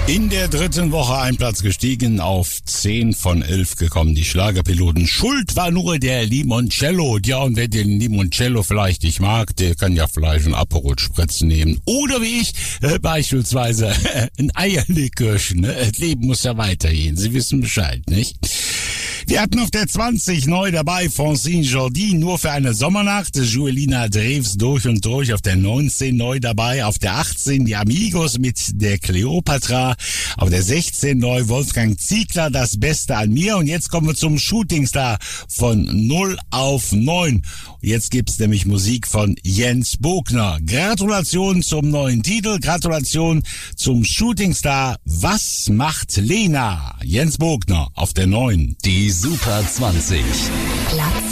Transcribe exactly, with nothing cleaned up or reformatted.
In der dritten Woche ein Platz gestiegen, auf zehn von elf gekommen, die Schlagerpiloten. Schuld war nur der Limoncello. Ja, und wer den Limoncello vielleicht nicht mag, der kann ja vielleicht einen Aperol Spritz nehmen. Oder wie ich, äh, beispielsweise ein Eierlikörchen. Ne? Das Leben muss ja weitergehen. Sie wissen Bescheid, nicht? Wir hatten auf der zwanzig neu dabei Francine Jordi, nur für eine Sommernacht. Joelina Drews durch und durch auf der neunzehn neu dabei. Auf der achtzehn die Amigos mit der Cleopatra. Auf der sechzehn neu Wolfgang Ziegler, das Beste an mir. Und jetzt kommen wir zum Shootingstar von null auf neun. Jetzt gibt's nämlich Musik von Jens Bogner. Gratulation zum neuen Titel. Gratulation zum Shootingstar. Was macht Lena? Jens Bogner auf der neun. Die Super zwanzig. Platz